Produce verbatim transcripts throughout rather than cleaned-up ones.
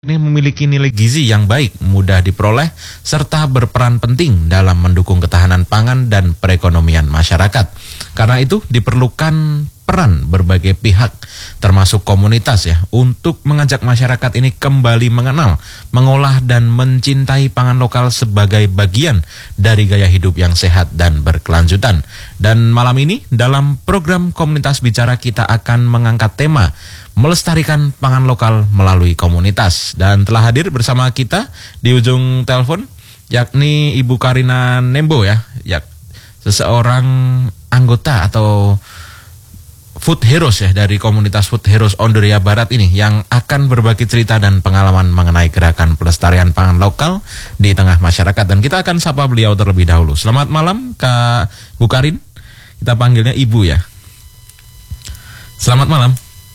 Ini memiliki nilai gizi yang baik, mudah diperoleh, serta berperan penting dalam mendukung ketahanan pangan dan perekonomian masyarakat. Karena itu diperlukan peran berbagai pihak, termasuk komunitas ya, untuk mengajak masyarakat ini kembali mengenal, mengolah dan mencintai pangan lokal sebagai bagian dari gaya hidup yang sehat dan berkelanjutan. Dan malam ini dalam program Komunitas Bicara kita akan mengangkat tema melestarikan pangan lokal melalui komunitas. Dan telah hadir bersama kita di ujung telepon yakni Ibu Karina Nembo ya, ya seseorang anggota atau Food Heroes ya dari komunitas Food Heroes Ondoria Barat ini yang akan berbagi cerita dan pengalaman mengenai gerakan pelestarian pangan lokal di tengah masyarakat. Dan kita akan sapa beliau terlebih dahulu. Selamat malam Kak Bu Karin. Kita panggilnya Ibu ya. Selamat malam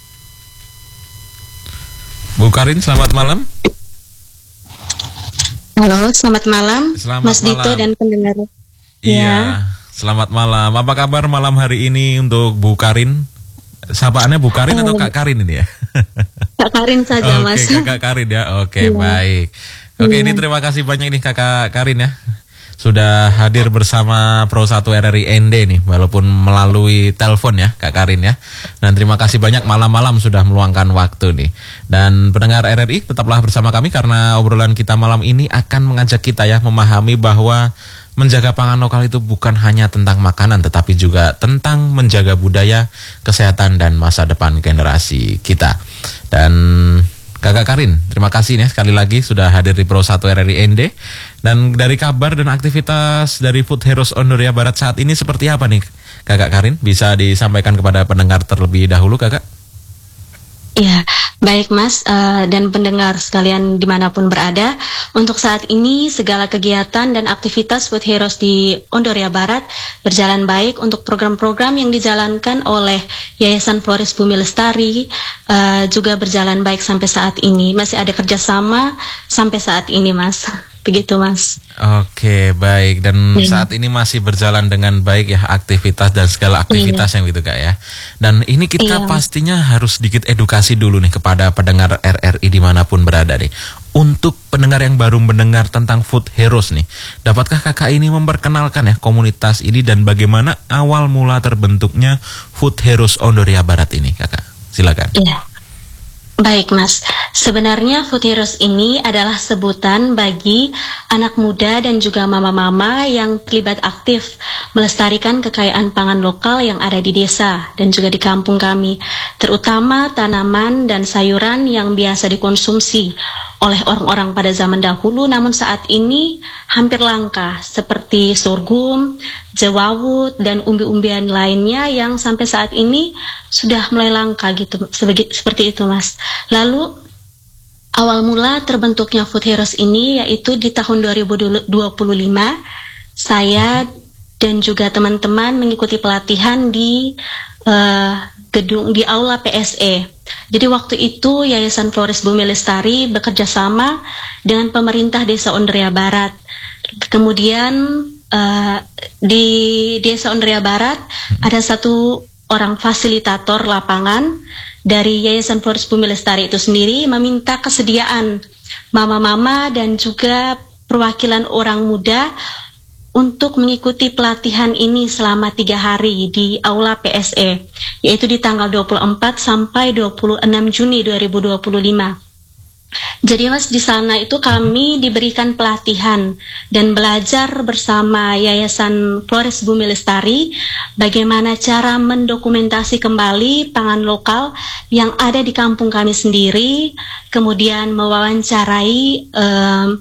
Bu Karin, selamat malam. Halo, selamat malam selamat Mas malam. Dito dan pendengar. Iya, ya. Selamat malam. Apa kabar malam hari ini untuk Bu Karin? Sapaannya Bu Karin atau Kak Karin ini ya? Kak Karin saja, Oke, Mas. Kakak Karin ya. Oke, Iya. baik. Oke, Iya. ini terima kasih banyak nih Kakak Karin ya. Sudah hadir bersama Pro satu R R I N D nih, walaupun melalui telepon ya Kak Karin ya. Dan terima kasih banyak malam-malam sudah meluangkan waktu nih. Dan pendengar R R I tetaplah bersama kami karena obrolan kita malam ini akan mengajak kita ya memahami bahwa menjaga pangan lokal itu bukan hanya tentang makanan, tetapi juga tentang menjaga budaya, kesehatan, dan masa depan generasi kita. Dan Kakak Karin, terima kasih nih sekali lagi sudah hadir di Pro satu R R I N D. Dan dari kabar dan aktivitas dari Food Heroes Ondoria Barat saat ini seperti apa nih Kakak Karin? Bisa disampaikan kepada pendengar terlebih dahulu Kakak? Ya, baik Mas uh, dan pendengar sekalian dimanapun berada. Untuk saat ini segala kegiatan dan aktivitas Food Heroes di Ondoria Barat berjalan baik untuk program-program yang dijalankan oleh Yayasan Flores Bumi Lestari uh, juga berjalan baik sampai saat ini. Masih ada kerjasama sampai saat ini Mas. Begitu Mas. Oke, baik. Dan ya. Saat ini masih berjalan dengan baik ya aktivitas dan segala aktivitas ya. Yang gitu Kak ya. Dan ini kita ya. pastinya harus sedikit edukasi dulu nih kepada pendengar R R I dimanapun berada nih. Untuk pendengar yang baru mendengar tentang Food Heroes nih, dapatkah Kakak ini memperkenalkan ya komunitas ini dan bagaimana awal mula terbentuknya Food Heroes Ondoria Barat ini Kakak? Silakan. Iya. Baik Mas, sebenarnya Food Heroes ini adalah sebutan bagi anak muda dan juga mama-mama yang terlibat aktif melestarikan kekayaan pangan lokal yang ada di desa dan juga di kampung kami, terutama tanaman dan sayuran yang biasa dikonsumsi oleh orang-orang pada zaman dahulu namun saat ini hampir langka seperti sorghum, jewawut, dan umbi-umbian lainnya yang sampai saat ini sudah mulai langka gitu, seperti itu Mas. Lalu awal mula terbentuknya Food Heroes ini yaitu di tahun dua ribu dua puluh lima saya dan juga teman-teman mengikuti pelatihan di uh, gedung di aula P S E. Jadi waktu itu Yayasan Flores Bumi Lestari bekerja sama dengan pemerintah Desa Ondoria Barat. Kemudian uh, di Desa Ondoria Barat ada satu orang fasilitator lapangan dari Yayasan Flores Bumi Lestari itu sendiri meminta kesediaan mama-mama dan juga perwakilan orang muda untuk mengikuti pelatihan ini selama tiga hari di aula P S E, yaitu di tanggal dua puluh empat sampai dua puluh enam Juni dua ribu dua puluh lima. Jadi Mas, di sana itu kami diberikan pelatihan dan belajar bersama Yayasan Flores Bumi Lestari bagaimana cara mendokumentasi kembali pangan lokal yang ada di kampung kami sendiri, kemudian mewawancarai um,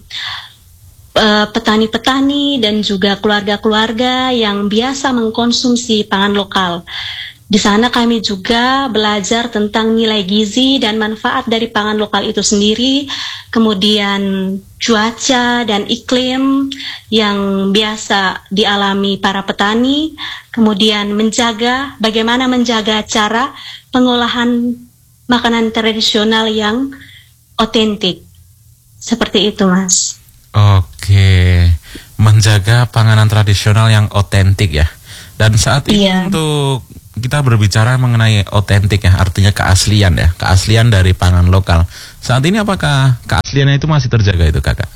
Uh, petani-petani dan juga keluarga-keluarga yang biasa mengkonsumsi pangan lokal. Di sana kami juga belajar tentang nilai gizi dan manfaat dari pangan lokal itu sendiri, kemudian cuaca dan iklim yang biasa dialami para petani, kemudian menjaga bagaimana menjaga cara pengolahan makanan tradisional yang otentik. Seperti itu Mas. Oke, menjaga panganan tradisional yang otentik ya. Dan saat ini iya. untuk kita berbicara mengenai otentik ya, artinya keaslian ya, keaslian dari pangan lokal. Saat ini apakah keasliannya itu masih terjaga itu kakak?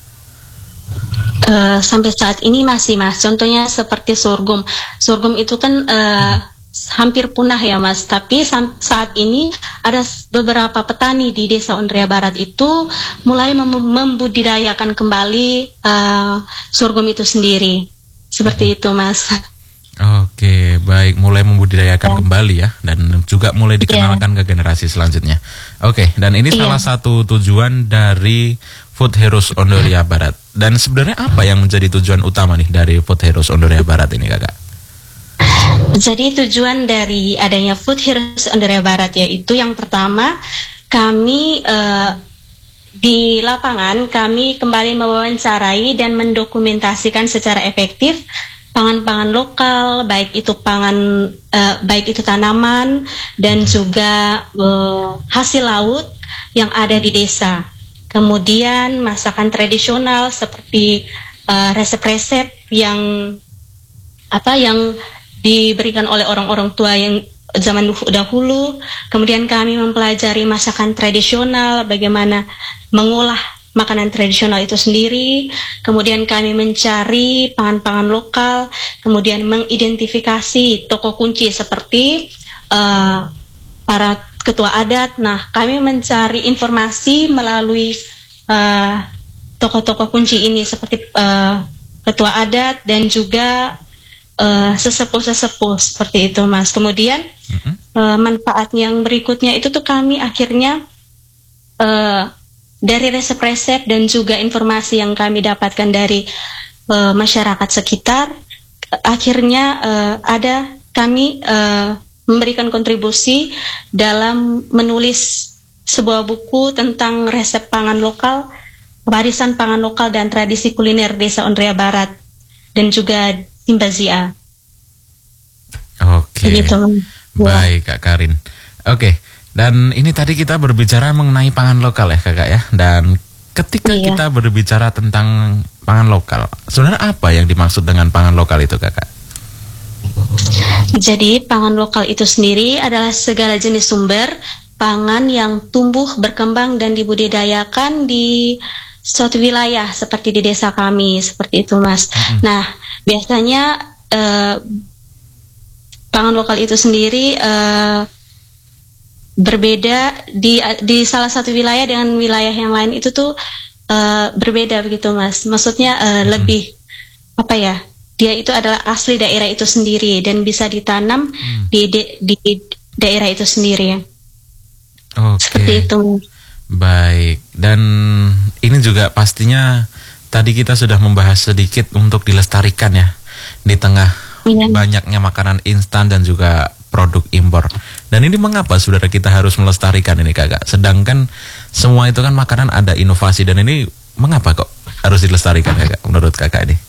Uh, sampai saat ini masih mas. Contohnya seperti sorghum. Sorghum itu kan uh, hmm. hampir punah ya mas, tapi saat ini ada beberapa petani di desa Ondrea Barat itu mulai mem membudidayakan kembali uh, sorghum itu sendiri, seperti itu mas. Oke, baik, mulai membudidayakan ya. kembali ya, dan juga mulai dikenalkan ya. ke generasi selanjutnya. Oke, dan ini ya. salah satu tujuan dari Food Heroes Ondrea Barat. Dan sebenarnya apa yang menjadi tujuan utama nih dari Food Heroes Ondrea Barat ini kakak? Jadi tujuan dari adanya Food Heroes Ondrea Barat yaitu yang pertama, kami uh, di lapangan kami kembali mewawancarai dan mendokumentasikan secara efektif pangan-pangan lokal, baik itu pangan, uh, baik itu tanaman dan juga uh, hasil laut yang ada di desa. Kemudian masakan tradisional seperti uh, resep-resep yang apa yang diberikan oleh orang-orang tua yang zaman dahulu. Kemudian kami mempelajari masakan tradisional, bagaimana mengolah makanan tradisional itu sendiri. Kemudian kami mencari pangan-pangan lokal, kemudian mengidentifikasi tokoh kunci seperti uh, para ketua adat. Nah, kami mencari informasi melalui uh, tokoh-tokoh kunci ini seperti uh, ketua adat dan juga Uh, sesepuh-sesepuh seperti itu mas. Kemudian mm-hmm. uh, manfaat yang berikutnya itu tuh kami akhirnya uh, dari resep-resep dan juga informasi yang kami dapatkan dari uh, masyarakat sekitar, akhirnya uh, ada kami uh, memberikan kontribusi dalam menulis sebuah buku tentang resep pangan lokal, warisan pangan lokal dan tradisi kuliner desa Ondrea Barat dan juga Simbazia. Oke. Gitu. Baik Kak Karin. Oke. Dan ini tadi kita berbicara mengenai pangan lokal ya kakak ya. Dan ketika iya. kita berbicara tentang pangan lokal, sebenarnya apa yang dimaksud dengan pangan lokal itu kakak? Jadi pangan lokal itu sendiri adalah segala jenis sumber pangan yang tumbuh, berkembang dan dibudidayakan di suatu wilayah seperti di desa kami, seperti itu mas. Mm-hmm. Nah, biasanya eh, pangan lokal itu sendiri eh, berbeda di di salah satu wilayah dengan wilayah yang lain itu tuh eh, berbeda begitu mas. Maksudnya eh, mm-hmm. lebih apa ya? Dia itu adalah asli daerah itu sendiri dan bisa ditanam mm. di, di di daerah itu sendiri. Okay. Seperti itu. Baik, dan ini juga pastinya tadi kita sudah membahas sedikit untuk dilestarikan ya di tengah iya. banyaknya makanan instan dan juga produk impor. Dan ini mengapa saudara kita harus melestarikan ini kakak? Sedangkan semua itu kan makanan ada inovasi, dan ini mengapa kok harus dilestarikan kakak menurut kakak ini?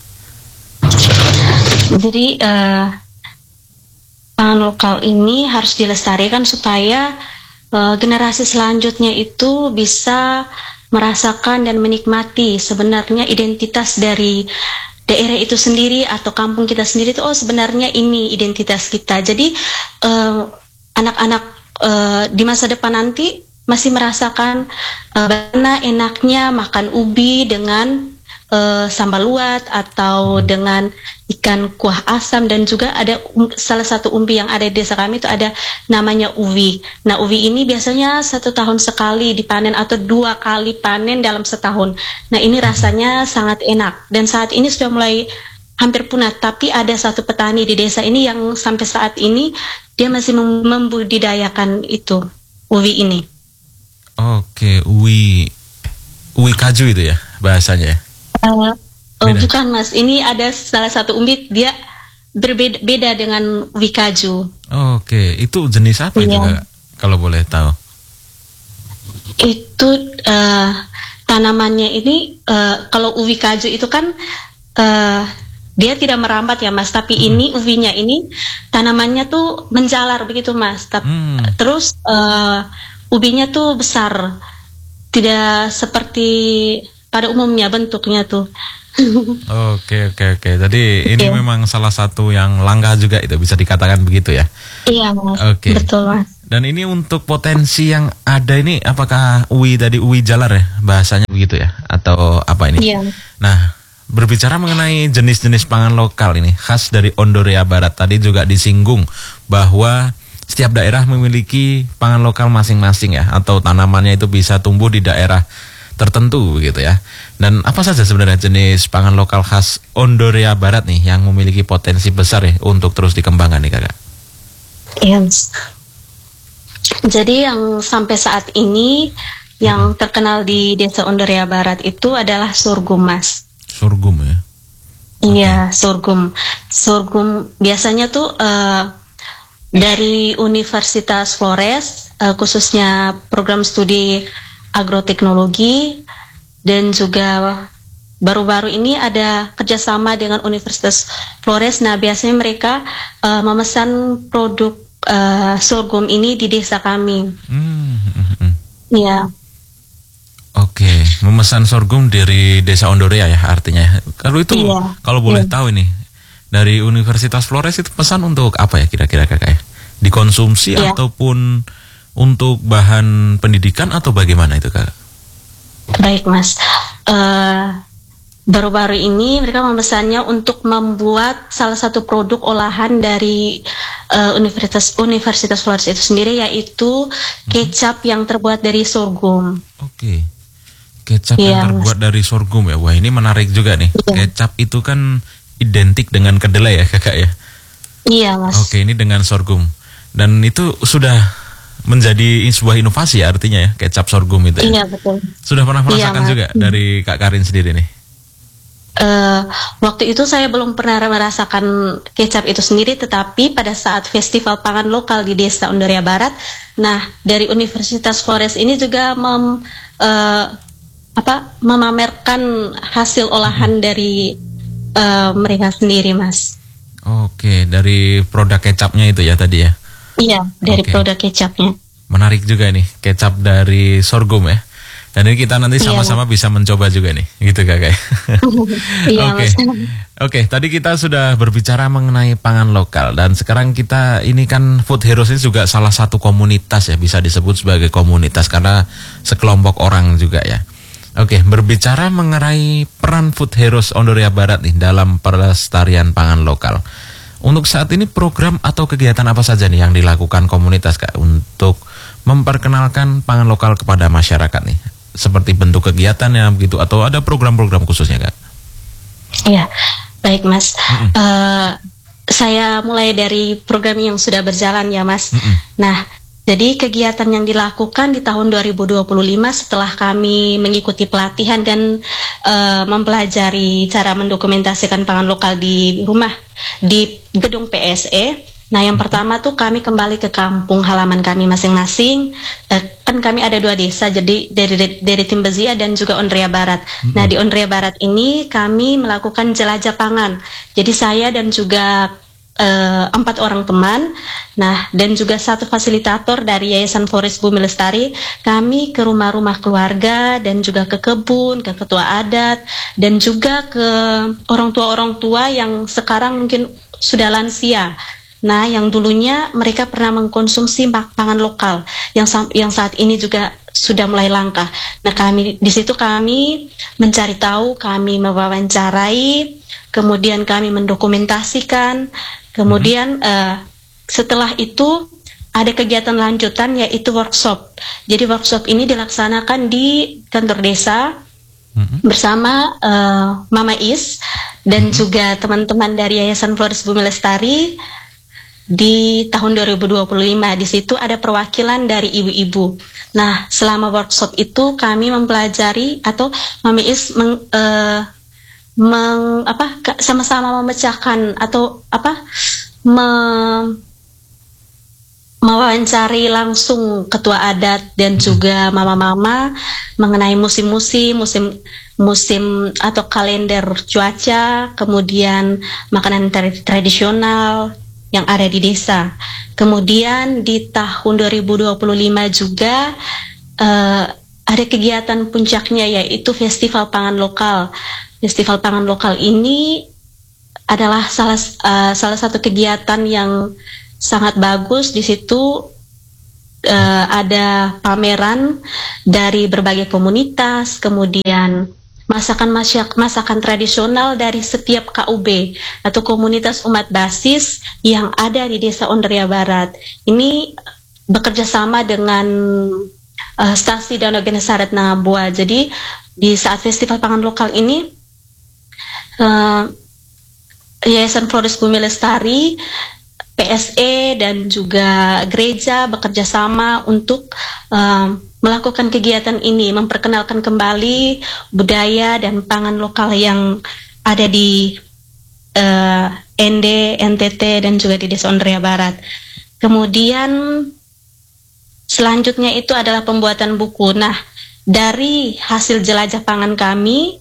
Jadi uh, pangan lokal ini harus dilestarikan supaya Uh, generasi selanjutnya itu bisa merasakan dan menikmati sebenarnya identitas dari daerah itu sendiri atau kampung kita sendiri itu, oh sebenarnya ini identitas kita. Jadi uh, anak-anak uh, di masa depan nanti masih merasakan uh, bagaimana enaknya makan ubi dengan uh, sambal luat atau dengan ikan kuah asam, dan juga ada um, salah satu umbi yang ada di desa kami itu ada namanya uwi. Nah uwi ini biasanya satu tahun sekali dipanen atau dua kali panen dalam setahun. Nah ini rasanya sangat enak dan saat ini sudah mulai hampir punah, tapi ada satu petani di desa ini yang sampai saat ini dia masih mem membudidayakan itu uwi ini. Oke, uwi uwi kaju itu ya bahasanya. Uh, Oh, bukan mas, ini ada salah satu umbi dia berbeda beda dengan ubi kaju. Oh, Oke, okay. Itu jenis apa iya. itu kak, kalau boleh tahu? Itu uh, tanamannya ini uh, kalau ubi kaju itu kan uh, dia tidak merambat ya mas, tapi hmm. ini ubinya ini tanamannya tuh menjalar begitu mas. Tapi hmm. terus uh, ubinya tuh besar, tidak seperti pada umumnya bentuknya tuh. Oke, oke, oke. Jadi ini Iya. memang salah satu yang langka juga itu bisa dikatakan begitu ya. Iya Mas, Oke. betul Mas. Dan ini untuk potensi yang ada ini apakah U I tadi U I Jalar ya bahasanya begitu ya atau apa ini? Iya. Nah, berbicara mengenai jenis-jenis pangan lokal ini khas dari Ondoria Barat tadi juga disinggung bahwa setiap daerah memiliki pangan lokal masing-masing ya atau tanamannya itu bisa tumbuh di daerah tertentu begitu ya. Dan apa saja sebenarnya jenis pangan lokal khas Ondoria Barat nih yang memiliki potensi besar ya untuk terus dikembangkan nih Kakak? Iya Mas. Jadi yang sampai saat ini yang terkenal di Desa Ondoria Barat itu adalah sorghum Mas. Sorghum ya? Iya, sorghum. Sorghum biasanya tuh uh, dari Universitas Flores, uh, khususnya program studi agroteknologi, dan juga baru-baru ini ada kerjasama dengan Universitas Flores. Nah, biasanya mereka uh, memesan produk uh, sorghum ini di desa kami. Hmm, hmm, hmm. Iya. Oke, memesan sorghum dari Desa Ondoria ya artinya. Kalau itu, Iya. kalau boleh Iya. tahu ini dari Universitas Flores itu pesan untuk apa ya kira-kira Kakak ya? Dikonsumsi Iya. ataupun untuk bahan pendidikan atau bagaimana itu Kak? Baik Mas. Uh, baru-baru ini mereka memesannya untuk membuat salah satu produk olahan dari uh, Universitas Universitas Flores itu sendiri, yaitu kecap yang terbuat dari sorghum. Oke. Kecap Iya, yang terbuat dari sorghum ya. Wah, ini menarik juga nih. Iya. Kecap itu kan identik dengan kedelai ya Kakak ya. Iya Mas. Oke, ini dengan sorghum. Dan itu sudah menjadi sebuah inovasi ya artinya ya, kecap sorghum itu ya. Iya betul. Sudah pernah merasakan Mas. juga dari Kak Karin sendiri nih? Uh, waktu itu saya belum pernah merasakan kecap itu sendiri, tetapi pada saat festival pangan lokal di Desa Ondoria Barat, nah dari Universitas Flores ini juga mem, uh, apa, memamerkan hasil olahan dari uh, mereka sendiri, Mas. Oke, dari produk kecapnya itu ya tadi ya? Iya, dari Oke. produk kecapnya. Menarik juga nih, kecap dari sorghum ya. Dan ini kita nanti Iya, sama-sama bisa mencoba juga nih, gitu Kakak. Iya, Oke. Mas. Oke, tadi kita sudah berbicara mengenai pangan lokal dan sekarang kita ini kan Food Heroes ini juga salah satu komunitas ya, bisa disebut sebagai komunitas karena sekelompok orang juga ya. Oke, berbicara mengenai peran Food Heroes Ondoria Barat nih dalam pelestarian pangan lokal. Untuk saat ini program atau kegiatan apa saja nih yang dilakukan komunitas Kak untuk memperkenalkan pangan lokal kepada masyarakat nih? Seperti bentuk kegiatannya begitu atau ada program-program khususnya Kak? Iya, baik Mas. Mm-mm. Uh, saya mulai dari program yang sudah berjalan ya Mas. Mm-mm. Nah, jadi kegiatan yang dilakukan di tahun dua ribu dua puluh lima setelah kami mengikuti pelatihan dan uh, mempelajari cara mendokumentasikan pangan lokal di rumah di gedung P S E. Nah, yang pertama tuh kami kembali ke kampung halaman kami masing-masing. Uh, kan kami ada dua desa, jadi dari dari Timbezia dan juga Ondoria Barat. Mm-hmm. Nah, di Ondoria Barat ini kami melakukan jelajah pangan. Jadi saya dan juga uh, empat orang teman, nah dan juga satu fasilitator dari Yayasan Forest Bumi Lestari, kami ke rumah-rumah keluarga dan juga ke kebun, ke ketua adat dan juga ke orang tua-orang tua yang sekarang mungkin sudah lansia. Nah, yang dulunya mereka pernah mengkonsumsi pangan lokal, yang yang saat ini juga sudah mulai langka. Nah, kami di situ kami mencari tahu, kami mewawancarai, kemudian kami mendokumentasikan, kemudian hmm. uh, setelah itu ada kegiatan lanjutan yaitu workshop. Jadi workshop ini dilaksanakan di kantor desa hmm. bersama uh, Mama Is dan hmm. juga teman-teman dari Yayasan Forest Bumi Lestari. Di tahun dua ribu dua puluh lima di situ ada perwakilan dari ibu-ibu. Nah, selama workshop itu kami mempelajari atau Mami Is meng, uh, meng, apa sama-sama memecahkan atau apa me, mewawancari langsung ketua adat dan juga mama-mama mengenai musim-musim, musim musim atau kalender cuaca, kemudian makanan tradisional yang ada di desa. Kemudian di tahun dua ribu dua puluh lima juga uh, ada kegiatan puncaknya yaitu Festival Pangan Lokal. Festival Pangan Lokal ini adalah salah uh, salah satu kegiatan yang sangat bagus. Di situ uh, ada pameran dari berbagai komunitas, kemudian masakan masyak, masakan tradisional dari setiap K U B atau komunitas umat basis yang ada di Desa Ondaria Barat. Ini bekerja sama dengan uh, stasi Danau Genesaret Nangabua. Jadi di saat Festival Pangan Lokal ini uh, Yayasan Flores Bumi Lestari, P S E dan juga gereja bekerja sama untuk uh, melakukan kegiatan ini, memperkenalkan kembali budaya dan pangan lokal yang ada di uh, N D, N T T dan juga di Desa Ondaria Barat. Kemudian selanjutnya itu adalah pembuatan buku. Nah, dari hasil jelajah pangan kami,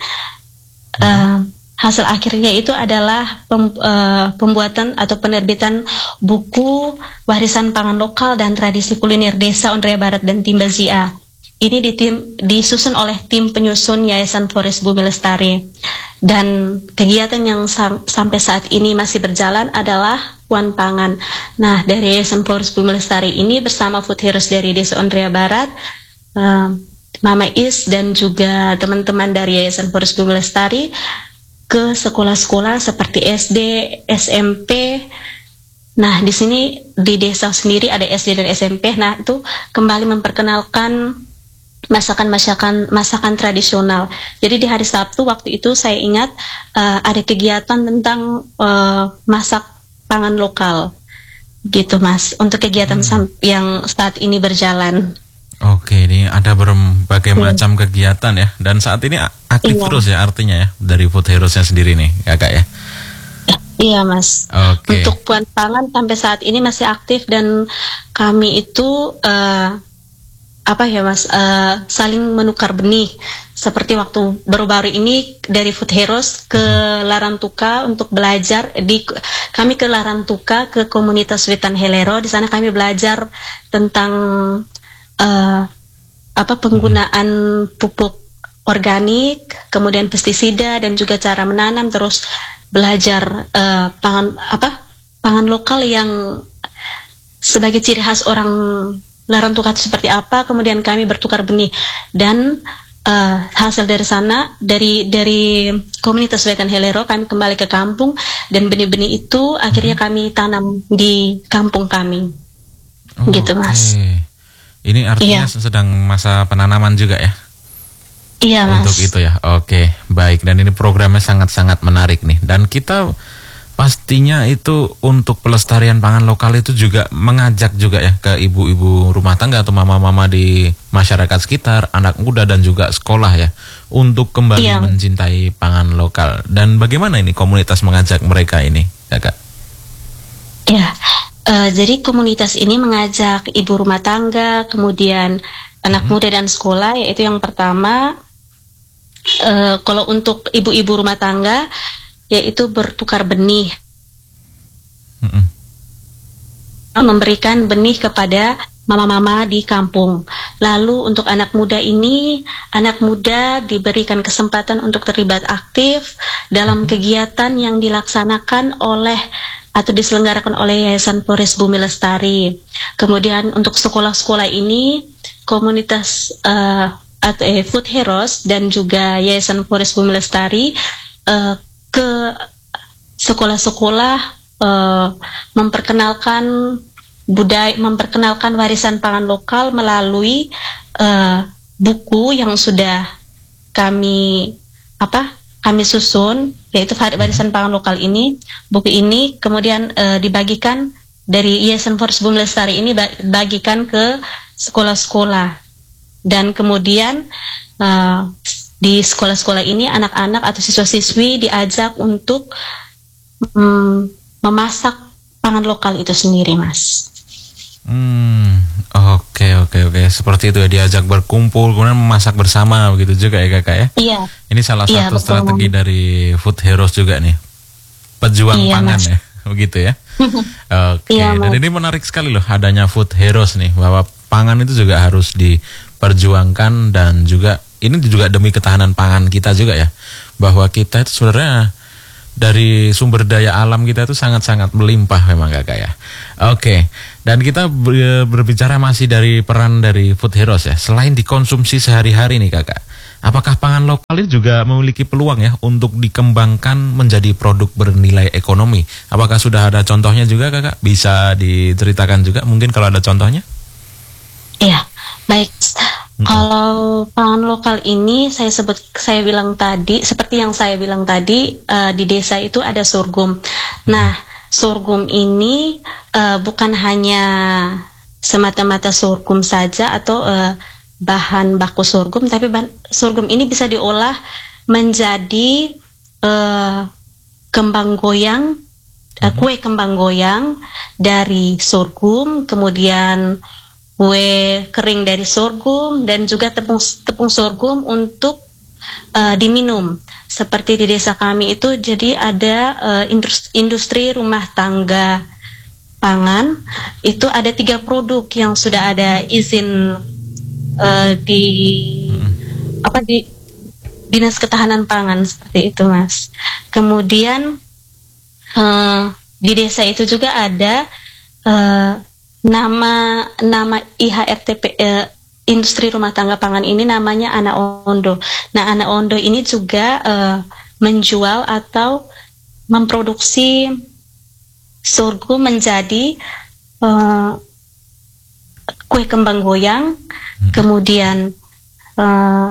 uh, hasil akhirnya itu adalah pem, uh, pembuatan atau penerbitan buku Warisan Pangan Lokal dan Tradisi Kuliner Desa Ondaria Barat dan Timbazia. Ini ditim, disusun oleh tim penyusun Yayasan Flores Bumi Lestari. Dan kegiatan yang sam, sampai saat ini masih berjalan adalah Puan Pangan. Nah, dari Yayasan Flores Bumi Lestari ini bersama Food Heroes dari Desa Ondaria Barat, uh, Mama Is dan juga teman-teman dari Yayasan Flores Bumi Lestari ke sekolah-sekolah seperti S D, S M P. Nah, di sini di desa sendiri ada S D dan S M P. Nah, itu kembali memperkenalkan masakan-masakan masakan tradisional. Jadi di hari Sabtu waktu itu saya ingat uh, ada kegiatan tentang uh, masak pangan lokal. Gitu, Mas. Untuk kegiatan hmm. yang saat ini berjalan. Oke, ini ada berbagai hmm. macam kegiatan ya, dan saat ini aktif iya. terus ya artinya ya dari Food Heroes-nya sendiri nih, kakak ya. Iya, Mas. Oke. Untuk Puan Pangan sampai saat ini masih aktif dan kami itu uh, apa ya, Mas, uh, saling menukar benih. Seperti waktu baru-baru ini dari Food Heroes ke hmm. Larantuka untuk belajar di kami ke Larantuka ke komunitas Wetan Helero. Di sana kami belajar tentang Uh, apa penggunaan pupuk organik, kemudian pestisida dan juga cara menanam, terus belajar uh, pangan apa pangan lokal yang sebagai ciri khas orang Larantuka itu seperti apa. Kemudian kami bertukar benih dan uh, hasil dari sana dari dari komunitas Wetan Helero kami kembali ke kampung dan benih-benih itu akhirnya kami tanam di kampung kami. Oh, gitu, Mas. Okay. Ini artinya iya. sedang masa penanaman juga ya? Iya, Mas. Untuk itu ya, oke, baik. Dan ini programnya sangat-sangat menarik nih. Dan kita pastinya itu untuk pelestarian pangan lokal itu juga mengajak juga ya ke ibu-ibu rumah tangga atau mama-mama di masyarakat sekitar, anak muda dan juga sekolah ya, untuk kembali iya. mencintai pangan lokal. Dan bagaimana ini komunitas mengajak mereka ini, ya Kak? Iya. Uh, jadi komunitas ini mengajak ibu rumah tangga, kemudian anak hmm. muda dan sekolah, yaitu yang pertama, uh, kalau untuk ibu-ibu rumah tangga, yaitu bertukar benih, hmm. memberikan benih kepada mama-mama di kampung. Lalu untuk anak muda ini, anak muda diberikan kesempatan untuk terlibat aktif dalam kegiatan yang dilaksanakan oleh atau diselenggarakan oleh Yayasan Flores Bumi Lestari. Kemudian untuk sekolah-sekolah ini, komunitas uh, atau eh, Food Heroes dan juga Yayasan Flores Bumi Lestari uh, ke sekolah-sekolah uh, memperkenalkan budaya, memperkenalkan warisan pangan lokal melalui uh, buku yang sudah kami apa? kami susun, yaitu Warisan Pangan Lokal ini. Buku ini kemudian e, dibagikan dari Yayasan Flores Bumi Lestari ini bagikan ke sekolah-sekolah. Dan kemudian e, di sekolah-sekolah ini anak-anak atau siswa-siswi diajak untuk mm, memasak pangan lokal itu sendiri, Mas. Hmm, oke oke oke, seperti itu ya, diajak berkumpul kemudian memasak bersama begitu juga ya kakak ya. Iya. Ini salah iya, satu betul. Strategi dari Food Heroes juga nih, pejuang iya, pangan Mas. ya, begitu ya. Oke, iya, dan ini menarik sekali loh adanya Food Heroes nih, bahwa pangan itu juga harus diperjuangkan dan juga ini juga demi ketahanan pangan kita juga ya. bahwa kita itu sebenarnya dari sumber daya alam kita itu sangat-sangat melimpah memang Kakak ya. Oke, dan kita berbicara masih dari peran dari Food Heroes ya. Selain dikonsumsi sehari-hari nih Kakak, apakah pangan lokal itu juga memiliki peluang ya untuk dikembangkan menjadi produk bernilai ekonomi? Apakah sudah ada contohnya juga Kakak? Bisa diceritakan juga mungkin kalau ada contohnya? Iya, baik. Mm-hmm. Kalau pangan lokal ini saya sebut saya bilang tadi seperti yang saya bilang tadi uh, di desa itu ada sorghum. Mm-hmm. Nah, sorghum ini uh, bukan hanya semata-mata sorghum saja atau uh, bahan baku sorghum, tapi bahan, sorghum ini bisa diolah menjadi uh, kembang goyang, uh, kue kembang goyang dari sorghum, kemudian kue kering dari sorghum dan juga tepung tepung sorghum untuk uh, diminum. Seperti di desa kami itu jadi ada uh, industri, industri rumah tangga pangan itu ada tiga produk yang sudah ada izin uh, di apa di Dinas Ketahanan Pangan seperti itu Mas. Kemudian uh, di desa itu juga ada uh, Nama nama I H R T P eh, industri rumah tangga pangan ini namanya Anak Ondo. Nah, Anak Ondo ini juga eh, menjual atau memproduksi sorghum menjadi eh, kue kembang goyang, hmm. kemudian eh,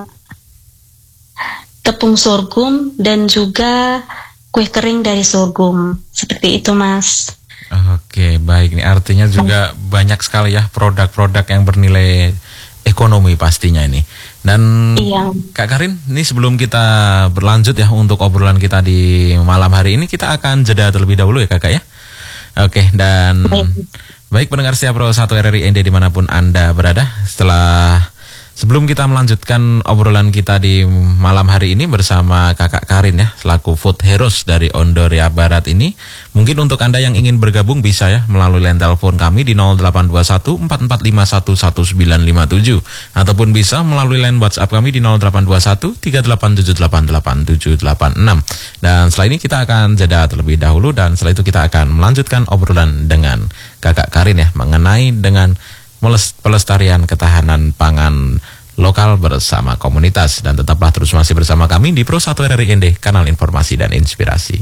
tepung sorghum dan juga kue kering dari sorghum. Seperti itu, Mas. Oke, baik. Ini artinya juga banyak sekali ya produk-produk yang bernilai ekonomi pastinya ini. Dan iya. Kak Karin, ini sebelum kita berlanjut ya untuk obrolan kita di malam hari ini, kita akan jeda terlebih dahulu ya Kakak ya. Oke, dan baik, baik pendengar setia Pro satu R R I N D dimanapun Anda berada. Setelah Sebelum kita melanjutkan obrolan kita di malam hari ini bersama Kakak Karin ya, selaku Food Heroes dari Ondo Ria Barat ini, mungkin untuk Anda yang ingin bergabung bisa ya melalui line telepon kami di nol delapan dua satu empat empat lima satu satu sembilan lima tujuh ataupun bisa melalui line WhatsApp kami di nol delapan dua satu tiga delapan tujuh delapan delapan tujuh delapan enam. Dan setelah ini kita akan jeda terlebih dahulu dan setelah itu kita akan melanjutkan obrolan dengan Kakak Karin ya mengenai dengan pelestarian ketahanan pangan lokal bersama komunitas. Dan tetaplah terus masih bersama kami di Pro satu R R I N D, kanal informasi dan inspirasi.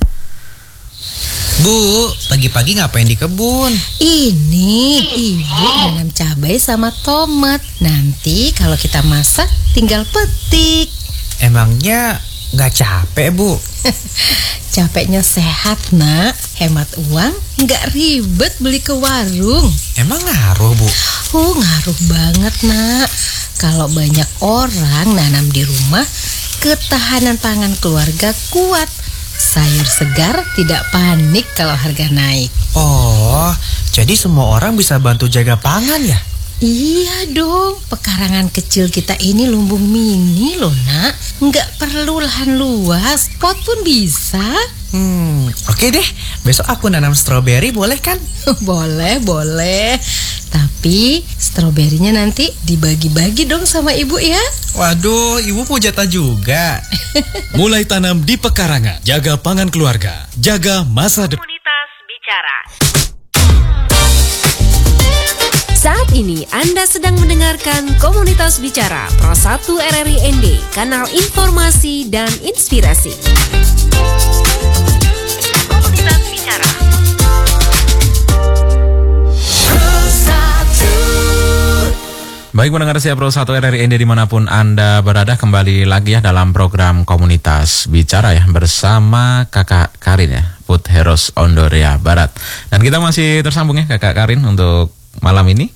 Bu, pagi-pagi ngapain di kebun? Ini ibu nanam cabai sama tomat. Nanti kalau kita masak tinggal petik. Emangnya nggak capek, Bu? Capeknya sehat, nak. Hemat uang, nggak ribet beli ke warung. Emang ngaruh, Bu? Oh, ngaruh banget, nak. Kalau banyak orang nanam di rumah, ketahanan pangan keluarga kuat. Sayur segar tidak panik kalau harga naik. Oh, jadi semua orang bisa bantu jaga pangan ya? Iya dong, pekarangan kecil kita ini lumbung mini loh, nak. Nggak perlu lahan luas, pot pun bisa. Hmm, oke deh. Besok aku nanam stroberi, boleh kan? Boleh, boleh. Tapi stroberinya nanti dibagi-bagi dong sama ibu ya. Waduh, ibu mau jatah juga. Mulai tanam di pekarangan, jaga pangan keluarga, jaga masa depan. Komunitas Bicara. Saat ini Anda sedang mendengarkan Komunitas Bicara Pro satu R R I N D, kanal informasi dan inspirasi. Komunitas Bicara. Baik pendengar setia Pro satu R R I N D dimanapun Anda berada, kembali lagi ya dalam program Komunitas Bicara ya bersama Kakak Karin ya, Food Heroes Ondo Ria Barat. Dan kita masih tersambung ya Kakak Karin untuk malam ini.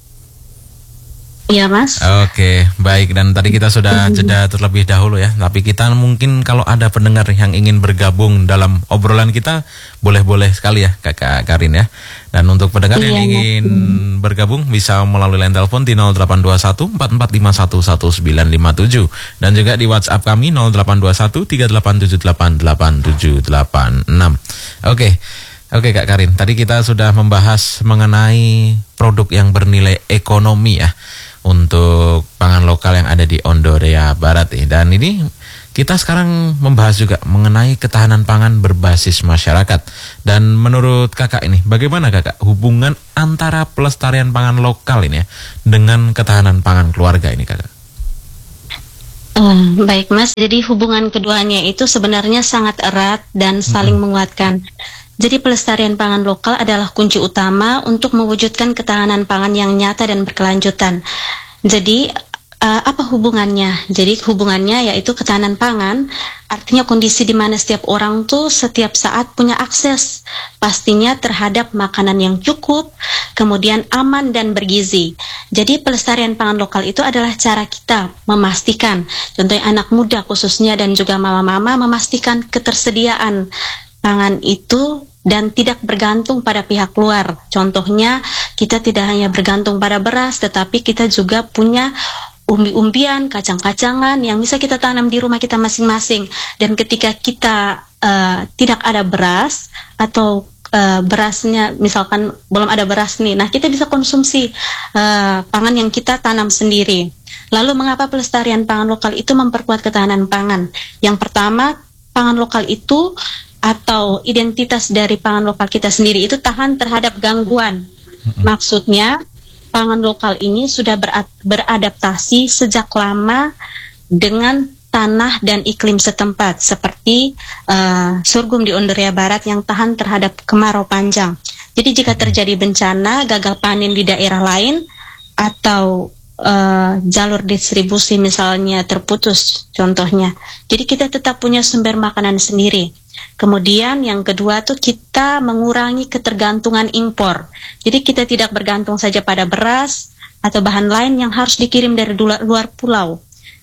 Iya Mas. Oke, baik. Dan tadi kita sudah jeda terlebih dahulu ya. Tapi kita mungkin kalau ada pendengar yang ingin bergabung dalam obrolan kita, boleh-boleh sekali ya Kakak Karin ya. Dan untuk pendengar iya, yang ingin mas. bergabung bisa melalui line telepon di nol delapan dua satu empat empat lima satu satu sembilan lima tujuh. Dan juga di WhatsApp kami nol delapan dua satu tiga delapan tujuh delapan delapan tujuh delapan enam. Oke. Oke Kak Karin, tadi kita sudah membahas mengenai produk yang bernilai ekonomi ya untuk pangan lokal yang ada di Ondo Ria Barat ya. Dan ini kita sekarang membahas juga mengenai ketahanan pangan berbasis masyarakat. Dan menurut kakak ini, bagaimana kakak hubungan antara pelestarian pangan lokal ini ya dengan ketahanan pangan keluarga ini kakak? Uh, baik Mas, jadi hubungan keduanya itu sebenarnya sangat erat dan saling hmm. menguatkan. Jadi pelestarian pangan lokal adalah kunci utama untuk mewujudkan ketahanan pangan yang nyata dan berkelanjutan. Jadi uh, apa hubungannya? Jadi hubungannya yaitu ketahanan pangan, artinya kondisi di mana setiap orang tuh setiap saat punya akses pastinya terhadap makanan yang cukup, kemudian aman dan bergizi. Jadi pelestarian pangan lokal itu adalah cara kita memastikan, contohnya anak muda khususnya dan juga mama-mama memastikan ketersediaan pangan itu dan tidak bergantung pada pihak luar. Contohnya kita tidak hanya bergantung pada beras, tetapi kita juga punya umbi-umbian, kacang-kacangan yang bisa kita tanam di rumah kita masing-masing. Dan ketika kita uh, tidak ada beras atau uh, berasnya misalkan belum ada beras nih, nah kita bisa konsumsi uh, pangan yang kita tanam sendiri. Lalu mengapa pelestarian pangan lokal itu memperkuat ketahanan pangan? Yang pertama, pangan lokal itu atau identitas dari pangan lokal kita sendiri itu tahan terhadap gangguan. Maksudnya pangan lokal ini sudah beradaptasi sejak lama dengan tanah dan iklim setempat, seperti uh, sorghum di Onderia Barat yang tahan terhadap kemarau panjang. Jadi jika terjadi bencana, gagal panen di daerah lain, atau uh, jalur distribusi misalnya terputus contohnya, jadi kita tetap punya sumber makanan sendiri. Kemudian yang kedua tuh kita mengurangi ketergantungan impor. Jadi kita tidak bergantung saja pada beras atau bahan lain yang harus dikirim dari luar pulau.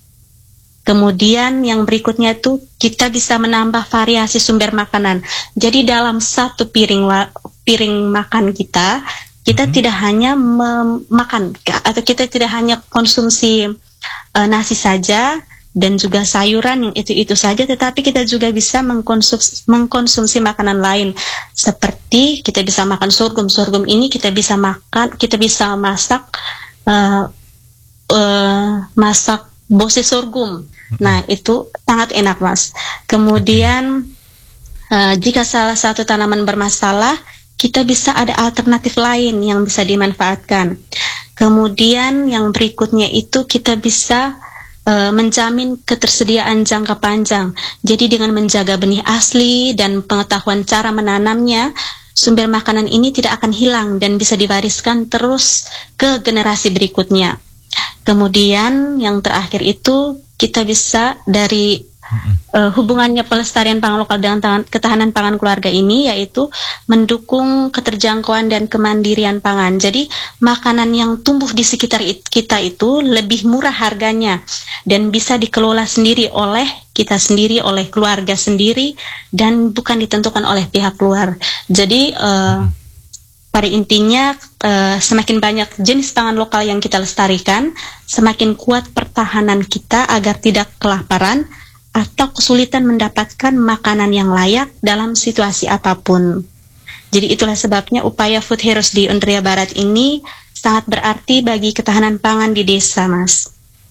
Kemudian yang berikutnya itu kita bisa menambah variasi sumber makanan. Jadi dalam satu piring piring makan kita, kita hmm. tidak hanya makan atau kita tidak hanya konsumsi uh, nasi saja dan juga sayuran yang itu-itu saja, tetapi kita juga bisa mengkonsumsi, mengkonsumsi makanan lain, seperti kita bisa makan sorghum. Sorghum ini kita bisa makan, kita bisa masak uh, uh, masak bose sorghum. Nah itu sangat enak Mas. Kemudian uh, jika salah satu tanaman bermasalah, kita bisa ada alternatif lain yang bisa dimanfaatkan. Kemudian yang berikutnya itu kita bisa Uh, menjamin ketersediaan jangka panjang. Jadi dengan menjaga benih asli dan pengetahuan cara menanamnya, sumber makanan ini tidak akan hilang dan bisa diwariskan terus ke generasi berikutnya. Kemudian yang terakhir itu kita bisa dari uh, hubungannya pelestarian pangan lokal dengan tangan, ketahanan pangan keluarga ini, yaitu mendukung keterjangkauan dan kemandirian pangan. Jadi makanan yang tumbuh di sekitar it, kita itu lebih murah harganya dan bisa dikelola sendiri oleh kita sendiri, oleh keluarga sendiri, dan bukan ditentukan oleh pihak luar. Jadi uh, pada intinya uh, semakin banyak jenis pangan lokal yang kita lestarikan, semakin kuat pertahanan kita agar tidak kelaparan atau kesulitan mendapatkan makanan yang layak dalam situasi apapun. Jadi itulah sebabnya upaya Food Heroes di Onderia Barat ini sangat berarti bagi ketahanan pangan di desa, Mas.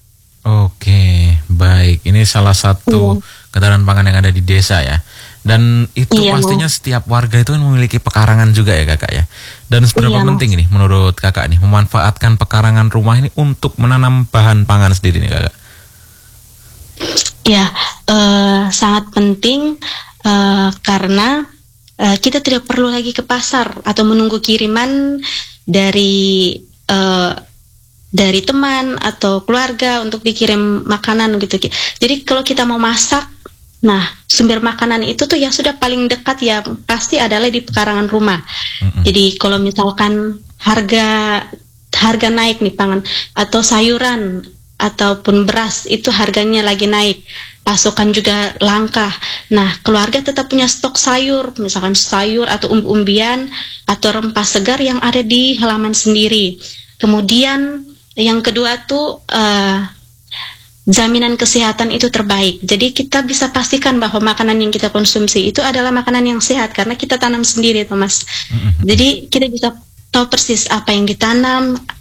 Oke, baik. Ini salah satu iya. ketahanan pangan yang ada di desa ya. Dan itu iya, pastinya mau. Setiap warga itu kan memiliki pekarangan juga ya kakak ya. Dan seberapa iya, penting ini menurut kakak nih memanfaatkan pekarangan rumah ini untuk menanam bahan pangan sendiri nih kakak? Ya, uh, sangat penting uh, karena uh, kita tidak perlu lagi ke pasar atau menunggu kiriman dari uh, dari teman atau keluarga untuk dikirim makanan gitu. Jadi kalau kita mau masak, nah sumber makanan itu tuh yang sudah paling dekat ya pasti adalah di pekarangan rumah. Mm-hmm. Jadi kalau misalkan harga harga naik nih pangan atau sayuran ataupun beras itu harganya lagi naik, pasokan juga langka. Nah, keluarga tetap punya stok sayur, misalkan sayur atau umbi-umbian atau rempah segar yang ada di halaman sendiri. Kemudian yang kedua tuh uh, jaminan kesehatan itu terbaik. Jadi kita bisa pastikan bahwa makanan yang kita konsumsi itu adalah makanan yang sehat karena kita tanam sendiri, Thomas. Jadi kita bisa tahu persis apa yang ditanam,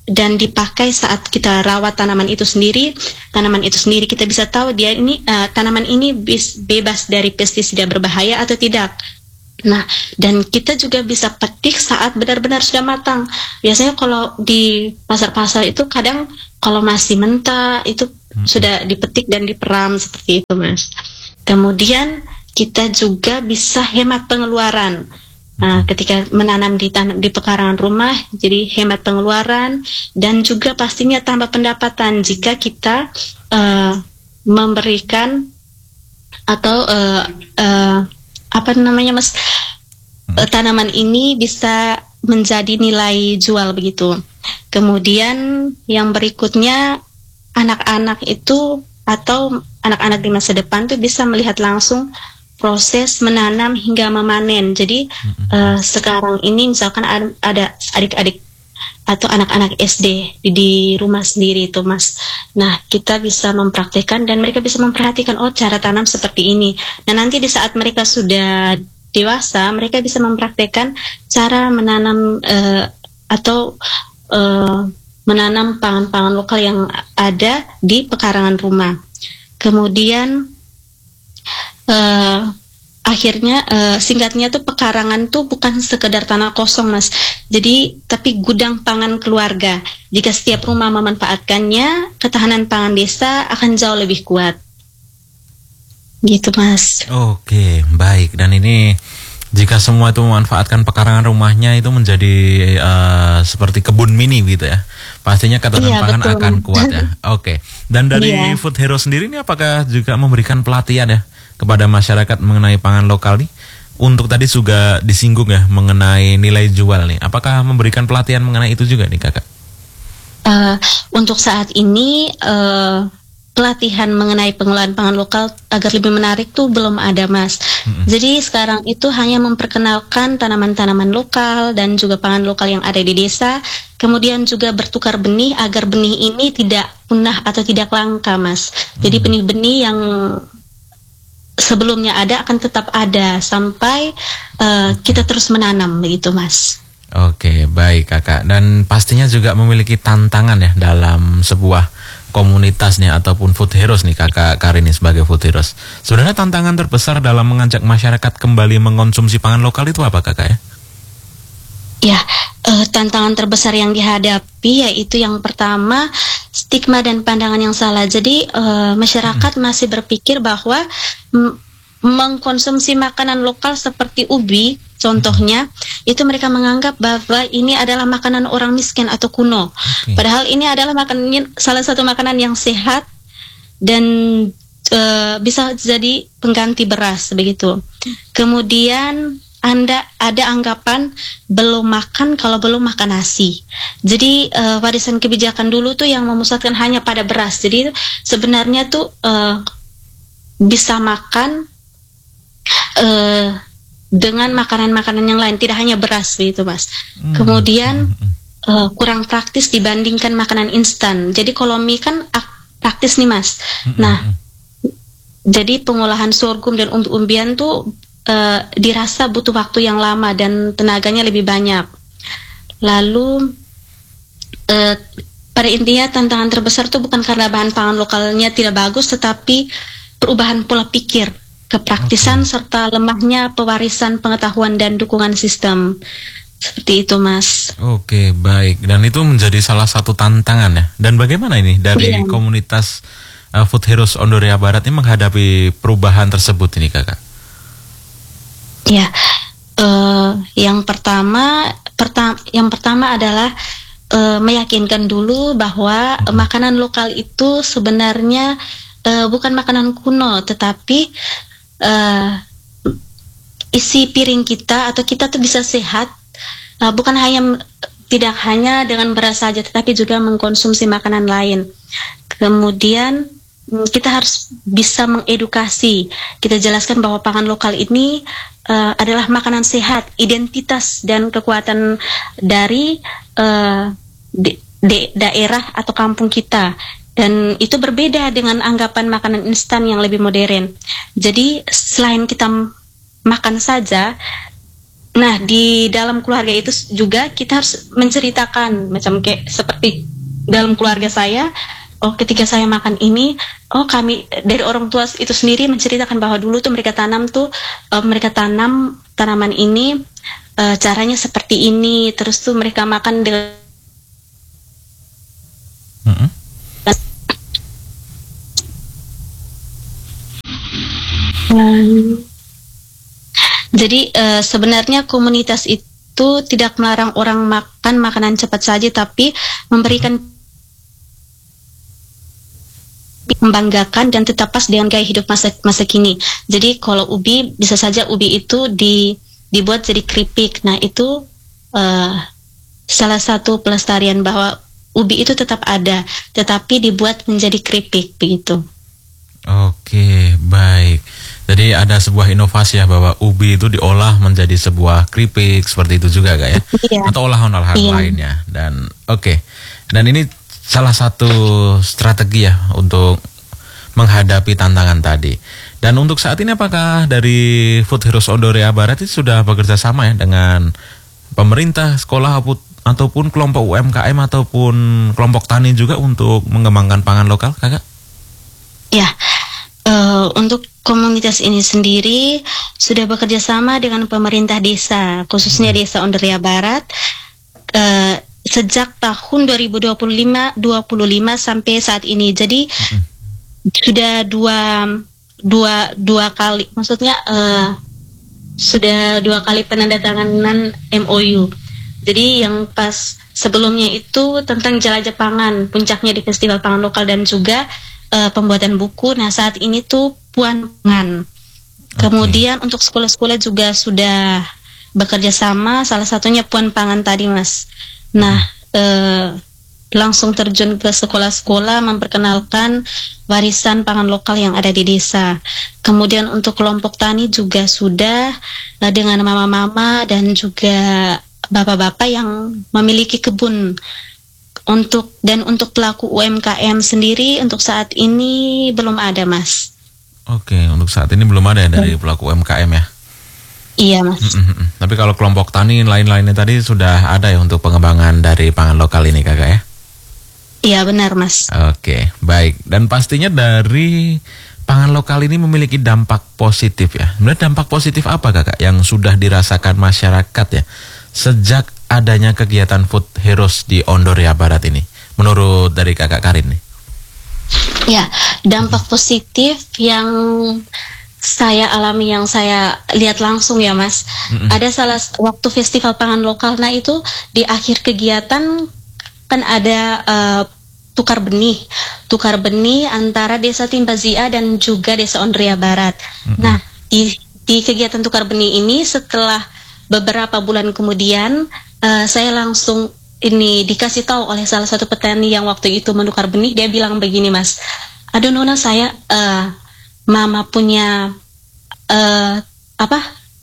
dan dipakai saat kita rawat tanaman itu sendiri. Tanaman itu sendiri kita bisa tahu dia ini uh, tanaman ini bis, bebas dari pestisida berbahaya atau tidak. Nah, dan kita juga bisa petik saat benar-benar sudah matang. Biasanya kalau di pasar-pasar itu kadang kalau masih mentah itu hmm. sudah dipetik dan diperam seperti itu, Mas. Kemudian kita juga bisa hemat pengeluaran. Nah, ketika menanam di tanam di pekarangan rumah, jadi hemat pengeluaran dan juga pastinya tambah pendapatan jika kita uh, memberikan atau uh, uh, apa namanya mas uh, tanaman ini bisa menjadi nilai jual begitu. Kemudian yang berikutnya anak-anak itu atau anak-anak di masa depan tuh bisa melihat langsung proses menanam hingga memanen. Jadi mm-hmm. uh, sekarang ini misalkan ada adik-adik atau anak-anak S D di, di rumah sendiri itu, Mas. Nah, kita bisa mempraktikkan dan mereka bisa memperhatikan oh cara tanam seperti ini. Nah, nanti di saat mereka sudah dewasa, mereka bisa mempraktikkan cara menanam uh, atau uh, menanam pangan-pangan lokal yang ada di pekarangan rumah. Kemudian Uh, akhirnya uh, singkatnya tuh pekarangan tuh bukan sekedar tanah kosong, Mas. Jadi tapi gudang pangan keluarga. Jika setiap rumah memanfaatkannya, ketahanan pangan desa akan jauh lebih kuat. Gitu, Mas. Oke, baik. Dan ini jika semua itu memanfaatkan pekarangan rumahnya itu menjadi uh, seperti kebun mini gitu ya. Pastinya ketahanan iya, pangan betul. Akan kuat ya. Oke. Dan dari iya. Food Hero sendiri ini apakah juga memberikan pelatihan ya kepada masyarakat mengenai pangan lokal nih? Untuk tadi juga disinggung ya mengenai nilai jual nih. Apakah memberikan pelatihan mengenai itu juga nih Kakak? Uh, untuk saat ini uh, pelatihan mengenai pengelolaan pangan lokal agar lebih menarik tuh belum ada, Mas. Mm-hmm. Jadi sekarang itu hanya memperkenalkan tanaman-tanaman lokal dan juga pangan lokal yang ada di desa. Kemudian juga bertukar benih agar benih ini tidak punah atau tidak langka, Mas. Jadi mm-hmm. benih-benih yang sebelumnya ada akan tetap ada sampai uh, kita terus menanam begitu, Mas. Oke, baik Kakak. Dan pastinya juga memiliki tantangan ya dalam sebuah komunitas nih ataupun Food Heroes nih Kakak Karini sebagai Food Heroes. Sebenarnya tantangan terbesar dalam mengajak masyarakat kembali mengkonsumsi pangan lokal itu apa Kakak ya? Ya, uh, tantangan terbesar yang dihadapi yaitu yang pertama stigma dan pandangan yang salah. Jadi uh, masyarakat hmm. masih berpikir bahwa m- mengkonsumsi makanan lokal seperti ubi, contohnya, hmm. itu mereka menganggap bahwa ini adalah makanan orang miskin atau kuno. Okay. Padahal ini adalah makanan salah satu makanan yang sehat dan uh, bisa jadi pengganti beras begitu. Kemudian Anda ada anggapan belum makan kalau belum makan nasi. Jadi uh, warisan kebijakan dulu tuh yang memusatkan hanya pada beras. Jadi sebenarnya tuh uh, bisa makan uh, dengan makanan-makanan yang lain, tidak hanya beras begitu, Mas. Hmm. Kemudian uh, kurang praktis dibandingkan makanan instan. Jadi kalau mie kan ak- praktis nih, Mas. Hmm. Nah, jadi pengolahan sorghum dan umbi-umbian tuh Uh, dirasa butuh waktu yang lama dan tenaganya lebih banyak. Lalu uh, pada intinya tantangan terbesar itu bukan karena bahan pangan lokalnya tidak bagus, tetapi perubahan pola pikir, kepraktisan okay. serta lemahnya pewarisan pengetahuan dan dukungan sistem. Seperti itu, Mas. Oke, baik. Dan itu menjadi salah satu tantangan ya. Dan bagaimana ini dari yeah. komunitas uh, Food Heroes Ondoria Barat ini menghadapi perubahan tersebut ini, Kakak? Ya, uh, yang pertama, perta- yang pertama adalah uh, meyakinkan dulu bahwa uh, makanan lokal itu sebenarnya uh, bukan makanan kuno, tetapi uh, isi piring kita atau kita tuh bisa sehat, uh, bukan hanya tidak hanya dengan beras saja, tetapi juga mengkonsumsi makanan lain. Kemudian kita harus bisa mengedukasi, kita jelaskan bahwa pangan lokal ini uh, adalah makanan sehat, identitas dan kekuatan dari uh, de- de- daerah atau kampung kita, dan itu berbeda dengan anggapan makanan instan yang lebih modern. Jadi selain kita m- makan saja, Nah, di dalam keluarga itu juga kita harus menceritakan macam kayak seperti dalam keluarga saya, oh ketika saya makan ini, oh kami dari orang tua itu sendiri menceritakan bahwa dulu tuh mereka tanam tuh uh, mereka tanam tanaman ini uh, caranya seperti ini, terus tuh mereka makan dengan Mm-hmm. Hmm. Jadi uh, sebenarnya komunitas itu tidak melarang orang makan makanan cepat saja, tapi memberikan membanggakan dan tetap pas dengan gaya hidup masa masa kini. Jadi kalau ubi bisa saja ubi itu di dibuat jadi keripik. Nah itu uh, salah satu pelestarian bahwa ubi itu tetap ada, tetapi dibuat menjadi keripik begitu. Oke, baik. Jadi ada sebuah inovasi ya bahwa ubi itu diolah menjadi sebuah keripik seperti itu juga Kak ya? Iya. Atau olahan-olahan Iya. lainnya. Dan oke. Dan ini salah satu strategi ya untuk menghadapi tantangan tadi. Dan untuk saat ini apakah dari Food Heroes Ondoria Barat itu sudah bekerja sama ya dengan pemerintah, sekolah ataupun kelompok U M K M ataupun kelompok tani juga untuk mengembangkan pangan lokal, Kakak? Ya, uh, untuk komunitas ini sendiri sudah bekerja sama dengan pemerintah desa, khususnya Desa Ondoria Barat, uh, sejak tahun dua ribu dua puluh lima sampai saat ini. Jadi hmm. sudah dua dua dua kali, maksudnya uh, sudah dua kali penandatanganan M O U. Jadi yang pas sebelumnya itu tentang jelajah pangan, puncaknya di Festival Pangan Lokal dan juga uh, pembuatan buku. Nah saat ini tuh Puan Pangan. Kemudian okay. untuk sekolah-sekolah juga sudah bekerja sama, salah satunya Puan Pangan tadi Mas. Nah uh, langsung terjun ke sekolah-sekolah memperkenalkan warisan pangan lokal yang ada di desa. Kemudian untuk kelompok tani juga sudah uh, dengan mama-mama dan juga bapak-bapak yang memiliki kebun. Untuk dan untuk pelaku U M K M sendiri untuk saat ini belum ada Mas. Oke, untuk saat ini belum ada ya dari pelaku U M K M ya? Iya Mas. Mm-mm. Tapi kalau kelompok tani lain-lainnya tadi sudah ada ya untuk pengembangan dari pangan lokal ini Kakak ya? Iya benar Mas. Oke, baik. Dan pastinya dari pangan lokal ini memiliki dampak positif ya. Sebenarnya dampak positif apa Kakak yang sudah dirasakan masyarakat ya sejak adanya kegiatan Food Heroes di Ondoria Barat ini? Menurut dari Kakak Karin nih. Ya, dampak positif yang saya alami, yang saya lihat langsung ya Mas. Mm-mm. Ada salah waktu festival pangan lokal, nah itu di akhir kegiatan kan ada uh, tukar benih, tukar benih antara Desa Timbazia dan juga Desa Ondoria Barat. Mm-hmm. Nah, di, di kegiatan tukar benih ini setelah beberapa bulan kemudian uh, saya langsung ini dikasih tahu oleh salah satu petani yang waktu itu menukar benih. Dia bilang begini Mas, aduh Nona saya uh, mama punya uh, apa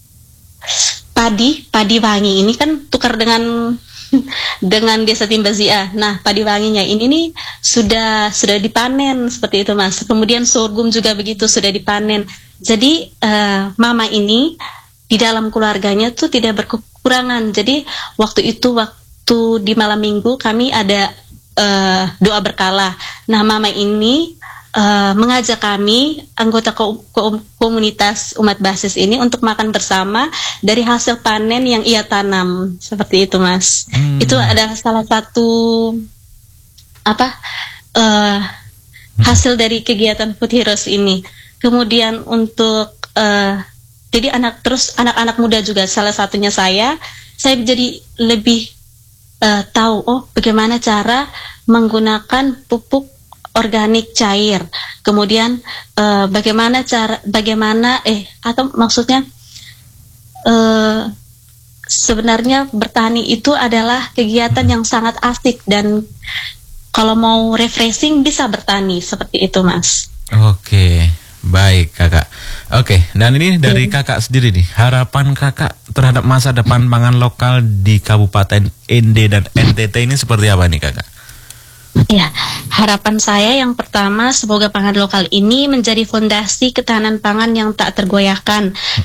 padi padi wangi ini kan tukar dengan dengan Desa Timbazia. Nah, padi wanginya ini nih sudah sudah dipanen seperti itu Mas. Kemudian sorghum juga begitu sudah dipanen. Jadi uh, mama ini di dalam keluarganya tuh tidak berkekurangan. Jadi waktu itu waktu di malam minggu kami ada uh, doa berkala. Nah, mama ini Uh, mengajak kami anggota ko- ko- komunitas umat basis ini untuk makan bersama dari hasil panen yang ia tanam seperti itu Mas. Hmm. Itu adalah salah satu apa uh, hasil dari kegiatan Food Heroes ini. Kemudian untuk uh, jadi anak terus anak-anak muda juga salah satunya saya, saya jadi lebih uh, tahu oh bagaimana cara menggunakan pupuk organik cair, kemudian uh, bagaimana cara, bagaimana eh atau maksudnya uh, sebenarnya bertani itu adalah kegiatan yang sangat asik dan kalau mau refreshing bisa bertani seperti itu Mas. Oke, baik Kakak. Oke, dan ini dari hmm. Kakak sendiri nih, harapan Kakak terhadap masa depan pangan lokal di Kabupaten N D dan N T T ini seperti apa nih Kakak? Ya, harapan saya yang pertama semoga pangan lokal ini menjadi fondasi ketahanan pangan yang tak tergoyahkan. Mm-hmm.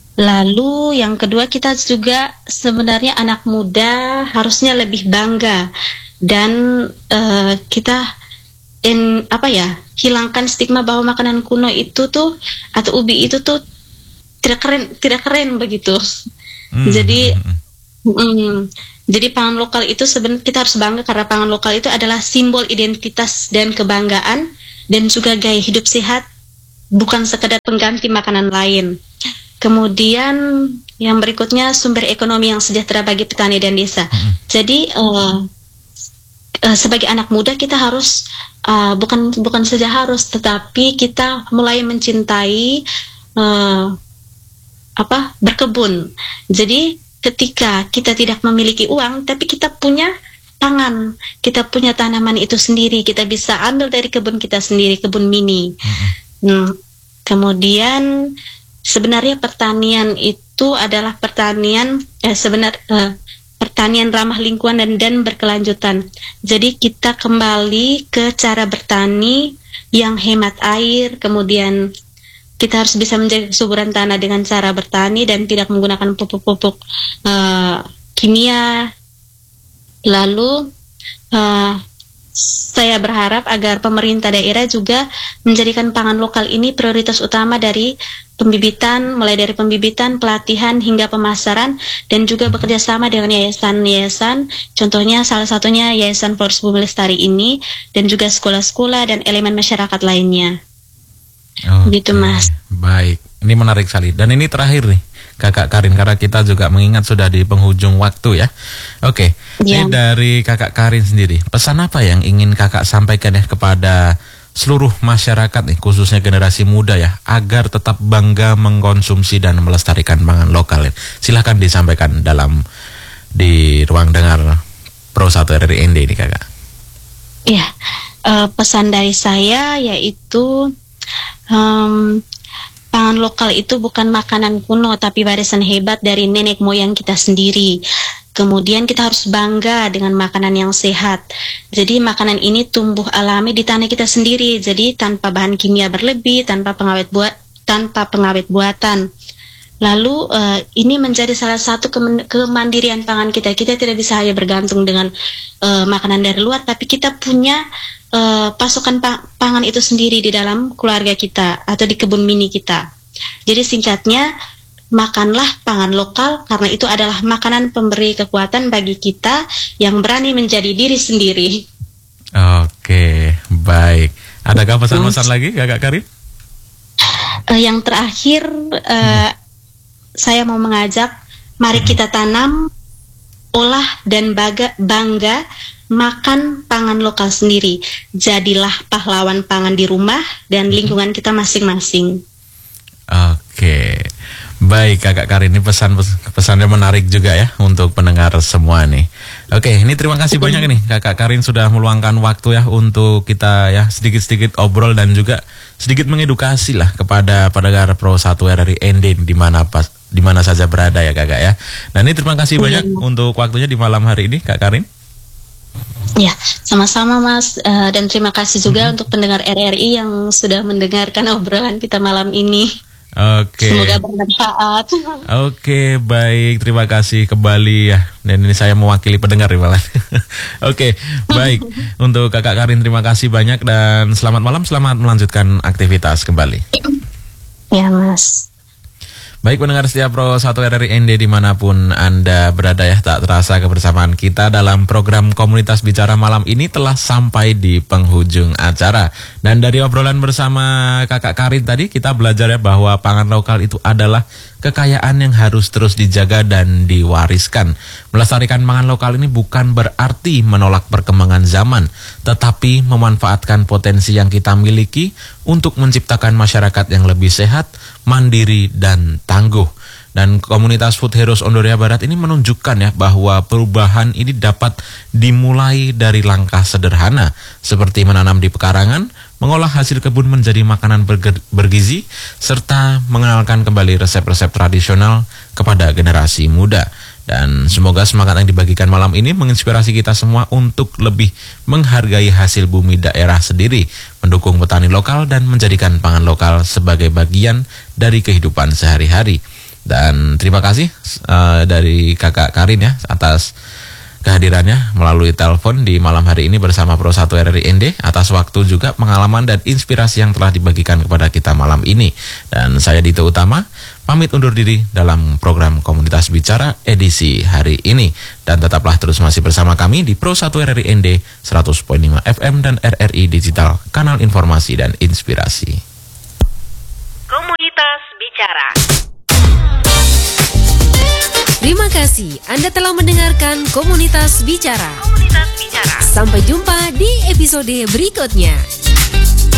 Lalu yang kedua, kita juga sebenarnya anak muda harusnya lebih bangga dan uh, kita in, apa ya hilangkan stigma bahwa makanan kuno itu tuh atau ubi itu tuh tidak keren tidak keren begitu. Hmm. Jadi mm, jadi pangan lokal itu sebenarnya kita harus bangga karena pangan lokal itu adalah simbol identitas dan kebanggaan dan juga gaya hidup sehat, bukan sekadar pengganti makanan lain. Kemudian yang berikutnya sumber ekonomi yang sejahtera bagi petani dan desa. Hmm. Jadi uh, uh, sebagai anak muda kita harus uh, bukan bukan saja harus, tetapi kita mulai mencintai uh, apa berkebun. Jadi ketika kita tidak memiliki uang, tapi kita punya tangan, kita punya tanaman itu sendiri, kita bisa ambil dari kebun kita sendiri, kebun mini. Hmm. Hmm. Kemudian sebenarnya pertanian itu adalah pertanian eh, sebenar eh, pertanian ramah lingkungan dan, dan berkelanjutan. Jadi kita kembali ke cara bertani yang hemat air, kemudian kita harus bisa menjaga kesuburan tanah dengan cara bertani dan tidak menggunakan pupuk-pupuk eh, kimia. Lalu eh, saya berharap agar pemerintah daerah juga menjadikan pangan lokal ini prioritas utama dari pembibitan, mulai dari pembibitan, pelatihan, hingga pemasaran, dan juga bekerja sama dengan yayasan-yayasan, contohnya salah satunya Yayasan Flores Bumi Lestari ini, dan juga sekolah-sekolah dan elemen masyarakat lainnya. Oke, gitu Mas. Baik, ini menarik sekali. Dan ini terakhir nih, Kakak Karin, karena kita juga mengingat sudah di penghujung waktu ya. Oke, ya. Ini dari Kakak Karin sendiri, pesan apa yang ingin Kakak sampaikan ya kepada seluruh masyarakat nih, khususnya generasi muda ya, agar tetap bangga mengkonsumsi dan melestarikan pangan lokal ya? Silahkan disampaikan dalam di ruang dengar Pro satu R R I N D ini Kakak. Ya, uh, pesan dari saya yaitu um, pangan lokal itu bukan makanan kuno, tapi warisan hebat dari nenek moyang kita sendiri. Kemudian kita harus bangga dengan makanan yang sehat. Jadi makanan ini tumbuh alami di tanah kita sendiri. Jadi tanpa bahan kimia berlebih, tanpa pengawet buat, tanpa pengawet buatan. Lalu uh, ini menjadi salah satu kemandirian pangan kita. Kita tidak bisa hanya bergantung dengan uh, makanan dari luar, tapi kita punya uh, pasokan pa- pangan itu sendiri di dalam keluarga kita atau di kebun mini kita. Jadi singkatnya, makanlah pangan lokal karena itu adalah makanan pemberi kekuatan bagi kita yang berani menjadi diri sendiri. Oke, baik. Adakah pesan-pesan hmm. lagi Kakak Karin? Uh, yang terakhir, uh, hmm. saya mau mengajak, mari hmm. kita tanam, olah dan baga, bangga makan pangan lokal sendiri. Jadilah pahlawan pangan di rumah dan lingkungan kita masing-masing. Oke. Baik Kakak Karin, ini pesan pesannya menarik juga ya untuk pendengar semua nih. Oke, ini terima kasih banyak nih Kakak Karin sudah meluangkan waktu ya untuk kita ya sedikit-sedikit obrol dan juga sedikit mengedukasi lah kepada pendengar Pro satu R R I N D di mana pas di mana saja berada ya Kakak ya. Dan ini terima kasih banyak ya. Untuk waktunya di malam hari ini Kak Karin. Ya, sama-sama Mas, uh, dan terima kasih juga hmm. untuk pendengar R R I yang sudah mendengarkan obrolan kita malam ini. Oke. Semoga bermanfaat. Oke, baik. Terima kasih kembali ya. Dan ini saya mewakili pendengar ya malah. Oke, baik. Untuk Kakak Karin terima kasih banyak dan selamat malam. Selamat melanjutkan aktivitas kembali. Ya Mas. Baik pendengar setia Pro satu R R I N D dimanapun Anda berada ya, tak terasa kebersamaan kita dalam program Komunitas Bicara malam ini telah sampai di penghujung acara. Dan dari obrolan bersama Kakak Karin tadi kita belajar ya bahwa pangan lokal itu adalah kekayaan yang harus terus dijaga dan diwariskan. Melestarikan pangan lokal ini bukan berarti menolak perkembangan zaman, tetapi memanfaatkan potensi yang kita miliki untuk menciptakan masyarakat yang lebih sehat, mandiri, dan tangguh. Dan komunitas Food Heroes Ondoria Barat ini menunjukkan ya bahwa perubahan ini dapat dimulai dari langkah sederhana seperti menanam di pekarangan, mengolah hasil kebun menjadi makanan bergizi, serta mengenalkan kembali resep-resep tradisional kepada generasi muda. Dan semoga semangat yang dibagikan malam ini menginspirasi kita semua untuk lebih menghargai hasil bumi daerah sendiri, mendukung petani lokal dan menjadikan pangan lokal sebagai bagian dari kehidupan sehari-hari. Dan terima kasih uh, dari Kakak Karin ya atas kehadirannya melalui telepon di malam hari ini bersama Pro satu R R I N D, atas waktu juga pengalaman dan inspirasi yang telah dibagikan kepada kita malam ini. Dan saya Dito Utama pamit undur diri dalam program Komunitas Bicara edisi hari ini. Dan tetaplah terus masih bersama kami di Pro satu R R I N D seratus koma lima F M dan R R I Digital, kanal informasi dan inspirasi. Komunitas Bicara. Terima kasih Anda telah mendengarkan Komunitas Bicara. Komunitas Bicara. Sampai jumpa di episode berikutnya.